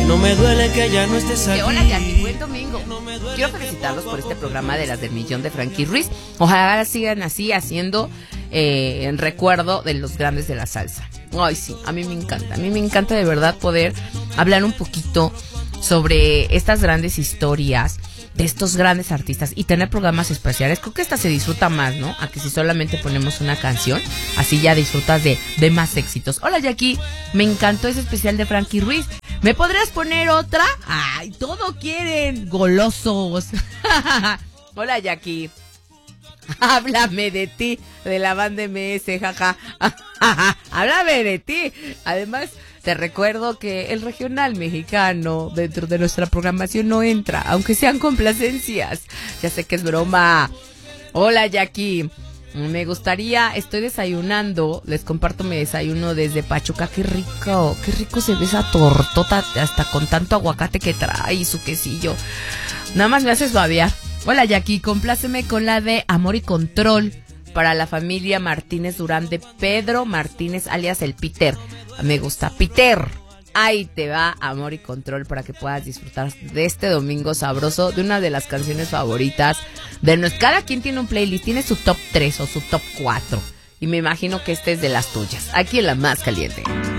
no me duele que ya no estés aquí. Hola, Jackie, buen domingo. Quiero felicitarlos por este programa de las del millón de Frankie Ruiz. Ojalá sigan así haciendo en recuerdo de los grandes de la salsa. Ay, sí, a mí me encanta de verdad poder hablar un poquito sobre estas grandes historias de estos grandes artistas y tener programas especiales. Creo que esta se disfruta más, ¿no? A que si solamente ponemos una canción, así ya disfrutas de más éxitos. Hola, Jackie, me encantó ese especial de Frankie Ruiz. ¿Me podrías poner otra? Ay, todo quieren, golosos. Hola, Jackie. Háblame de ti, de la banda MS, jaja. Háblame de ti. Además, te recuerdo que el regional mexicano dentro de nuestra programación no entra, aunque sean complacencias. Ya sé que es broma. Hola, Jackie. Me gustaría, estoy desayunando, les comparto mi desayuno desde Pachuca. Qué rico se ve esa tortota, hasta con tanto aguacate que trae y su quesillo. Nada más me haces babear. Hola, Jackie, compláceme con la de Amor y Control para la familia Martínez Durán, de Pedro Martínez, alias el Peter. Me gusta, Peter. Ahí te va Amor y Control para que puedas disfrutar de este domingo sabroso, de una de las canciones favoritas de cada quien tiene un playlist, tiene su top 3 o su top 4. Y me imagino que este es de las tuyas, aquí en La Más Caliente.